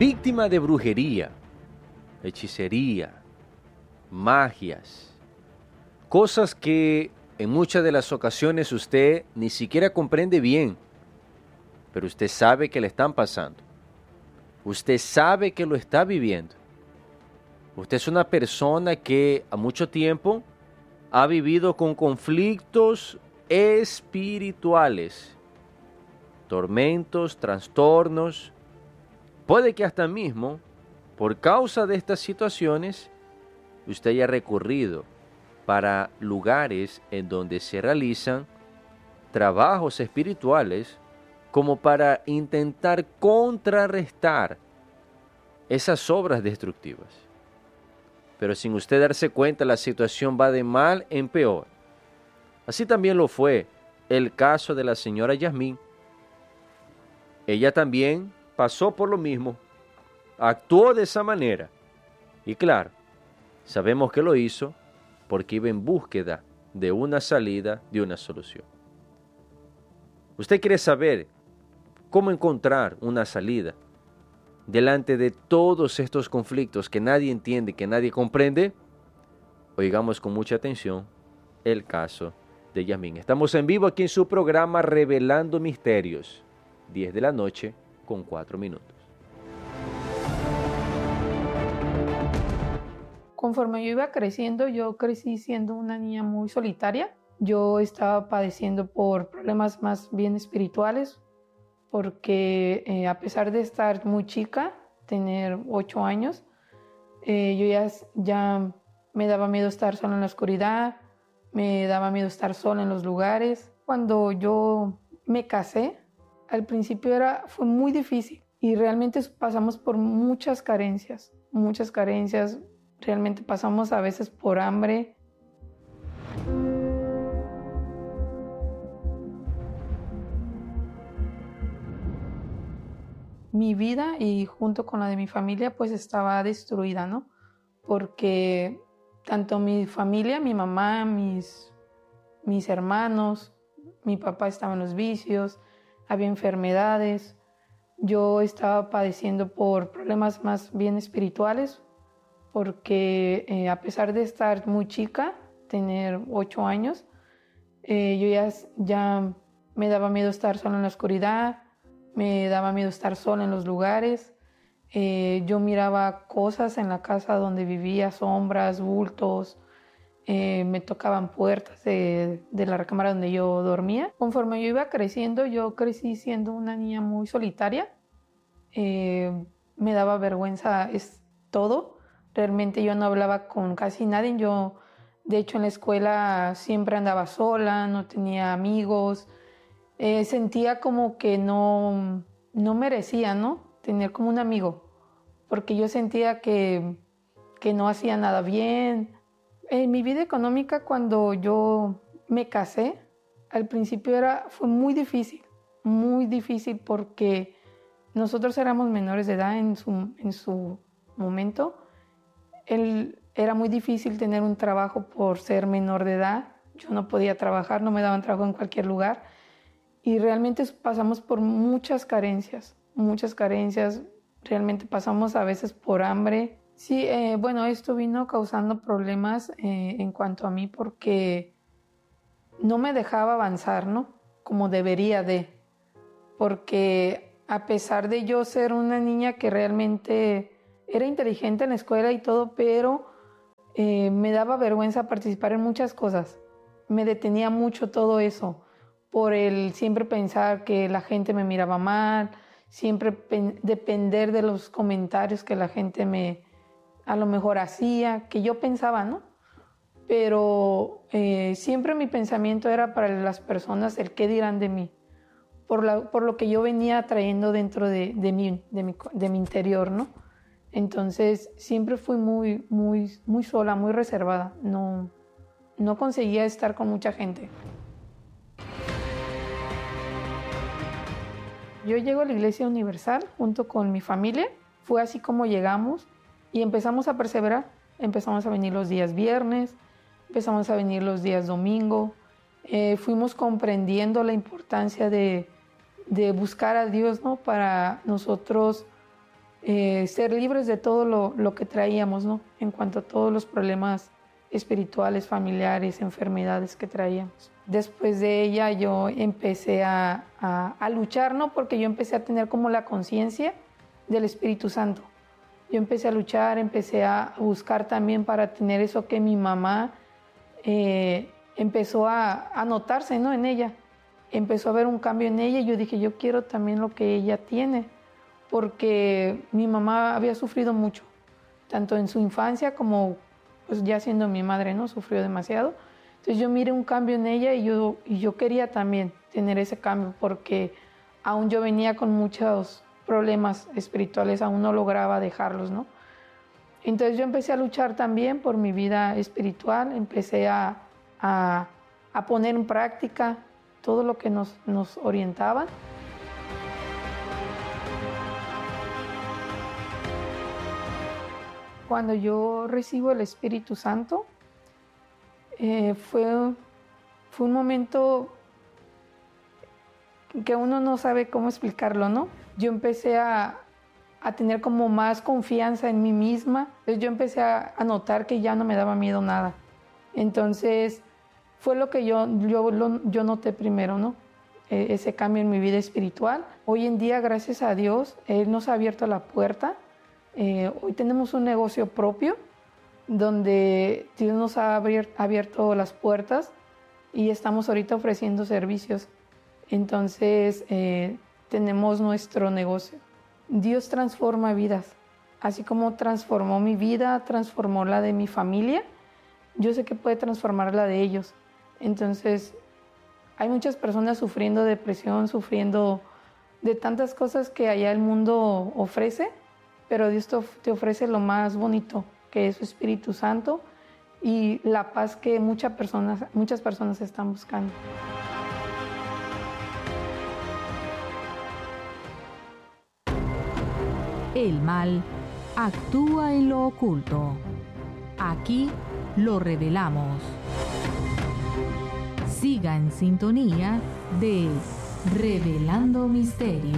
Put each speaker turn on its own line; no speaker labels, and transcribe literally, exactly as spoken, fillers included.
víctima de brujería, hechicería, magias, cosas que en muchas de las ocasiones usted ni siquiera comprende bien, pero usted sabe que le están pasando. Usted sabe que lo está viviendo. Usted es una persona que a mucho tiempo ha vivido con conflictos espirituales, tormentos, trastornos. Puede que hasta mismo, por causa de estas situaciones, usted haya recurrido para lugares en donde se realizan trabajos espirituales como para intentar contrarrestar esas obras destructivas. Pero sin usted darse cuenta, la situación va de mal en peor. Así también lo fue el caso de la señora Yasmín. Ella también pasó por lo mismo, actuó de esa manera. Y claro, sabemos que lo hizo porque iba en búsqueda de una salida, de una solución. ¿Usted quiere saber cómo encontrar una salida delante de todos estos conflictos que nadie entiende, que nadie comprende? Oigamos con mucha atención el caso de Yasmín. Estamos en vivo aquí en su programa Revelando Misterios, diez de la noche con cuatro minutos.
Conforme yo iba creciendo, yo crecí siendo una niña muy solitaria. Yo estaba padeciendo por problemas más bien espirituales, porque eh, a pesar de estar muy chica, tener ocho años, eh, yo ya, ya me daba miedo estar sola en la oscuridad, me daba miedo estar sola en los lugares. Cuando yo me casé, al principio era, fue muy difícil y realmente pasamos por muchas carencias, muchas carencias. Realmente pasamos a veces por hambre. Mi vida y junto con la de mi familia pues estaba destruida, ¿no? Porque tanto mi familia, mi mamá, mis, mis hermanos, mi papá estaba en los vicios, había enfermedades. Yo estaba padeciendo por problemas más bien espirituales, porque eh, a pesar de estar muy chica, tener ocho años, eh, yo ya, ya me daba miedo estar sola en la oscuridad, me daba miedo estar sola en los lugares. Eh, yo miraba cosas en la casa donde vivía, sombras, bultos, eh, me tocaban puertas de, de la recámara donde yo dormía. Conforme yo iba creciendo, yo crecí siendo una niña muy solitaria. Eh, me daba vergüenza es todo. Realmente yo no hablaba con casi nadie. Yo, de hecho, en la escuela siempre andaba sola, no tenía amigos. Eh, sentía como que no, no merecía, ¿no? Tener como un amigo, porque yo sentía que, que no hacía nada bien. En mi vida económica, cuando yo me casé, al principio era, fue muy difícil, muy difícil porque nosotros éramos menores de edad en su, en su momento. Él, era muy difícil tener un trabajo por ser menor de edad. Yo no podía trabajar, no me daban trabajo en cualquier lugar. Y realmente pasamos por muchas carencias, muchas carencias. Realmente pasamos a veces por hambre. Sí, eh, bueno, esto vino causando problemas eh, en cuanto a mí porque no me dejaba avanzar, ¿no? Como debería de. Porque a pesar de yo ser una niña que realmente era inteligente en la escuela y todo, pero eh, me daba vergüenza participar en muchas cosas. Me detenía mucho todo eso, por el siempre pensar que la gente me miraba mal, siempre depender de los comentarios que la gente me a lo mejor hacía, que yo pensaba, ¿no? Pero eh, siempre mi pensamiento era para las personas el qué dirán de mí, por, la, por lo que yo venía trayendo dentro de, de, mi, de, mi, de mi interior, ¿no? Entonces siempre fui muy, muy, muy sola, muy reservada, no, no conseguía estar con mucha gente. Yo llego a la Iglesia Universal junto con mi familia. Fue así como llegamos y empezamos a perseverar. Empezamos a venir los días viernes, empezamos a venir los días domingo. Eh, fuimos comprendiendo la importancia de, de buscar a Dios, ¿no? Para nosotros eh, ser libres de todo lo, lo que traíamos, ¿no? En cuanto a todos los problemas espirituales, familiares, enfermedades que traíamos. Después de ella yo empecé a, a, a luchar, ¿no? Porque yo empecé a tener como la conciencia del Espíritu Santo. Yo empecé a luchar, empecé a buscar también para tener eso que mi mamá eh, empezó a, a notarse, ¿no? En ella. Empezó a ver un cambio en ella y yo dije, yo quiero también lo que ella tiene, porque mi mamá había sufrido mucho, tanto en su infancia como pues ya siendo mi madre, ¿no? Sufrió demasiado. Entonces yo miré un cambio en ella y yo, y yo quería también tener ese cambio, porque aún yo venía con muchos problemas espirituales, aún no lograba dejarlos, ¿no? Entonces yo empecé a luchar también por mi vida espiritual, empecé a, a, a poner en práctica todo lo que nos, nos orientaban. Cuando yo recibo el Espíritu Santo, eh, fue, fue un momento que uno no sabe cómo explicarlo, ¿no? Yo empecé a, a tener como más confianza en mí misma. Entonces yo empecé a, a notar que ya no me daba miedo nada. Entonces fue lo que yo, yo, lo, yo noté primero, ¿no? Eh, ese cambio en mi vida espiritual. Hoy en día, gracias a Dios, Él nos ha abierto la puerta. Eh, hoy tenemos un negocio propio donde Dios nos ha abierto, abierto las puertas y estamos ahorita ofreciendo servicios. Entonces, eh, tenemos nuestro negocio. Dios transforma vidas. Así como transformó mi vida, transformó la de mi familia, yo sé que puede transformar la de ellos. Entonces, hay muchas personas sufriendo depresión, sufriendo de tantas cosas que allá el mundo ofrece, pero Dios te ofrece lo más bonito, que es su Espíritu Santo y la paz que muchas personas, muchas personas están buscando.
El mal actúa en lo oculto. Aquí lo revelamos. Siga en sintonía de Revelando Misterios.